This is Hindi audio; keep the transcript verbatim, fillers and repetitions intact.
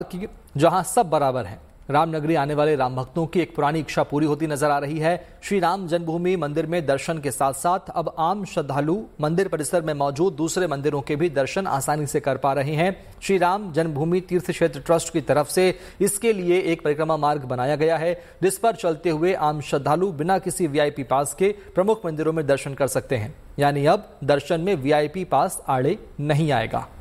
कि जहां सब बराबर हैं। रामनगरी आने वाले राम भक्तों की एक पुरानी इच्छा पूरी होती नजर आ रही है। श्री राम जन्मभूमि मंदिर में दर्शन के साथ साथ अब आम श्रद्धालु मंदिर परिसर में मौजूद दूसरे मंदिरों के भी दर्शन आसानी से कर पा रहे हैं। श्री राम जन्मभूमि तीर्थ क्षेत्र ट्रस्ट की तरफ से इसके लिए एक परिक्रमा मार्ग बनाया गया है, जिस पर चलते हुए आम श्रद्धालु बिना किसी वीआईपी पास के प्रमुख मंदिरों में दर्शन कर सकते हैं। यानी अब दर्शन में वीआईपी पास आड़े नहीं आएगा।